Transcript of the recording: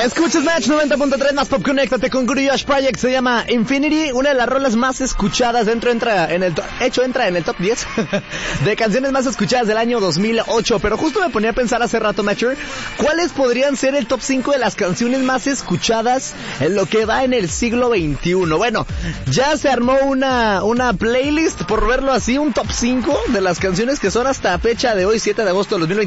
Escuchas Match 90.3 más Pop. Conéctate con Guru Josh Project. Se llama Infinity, una de las rolas más escuchadas. Entra en el top 10 de canciones más escuchadas del año 2008. Pero justo me ponía a pensar hace rato, Matcher, ¿cuáles podrían ser el top 5 de las canciones más escuchadas en lo que va en el siglo XXI? Bueno, ya se armó una playlist, por verlo así, un top 5 de las canciones que son hasta fecha de hoy, 7 de agosto de 2020.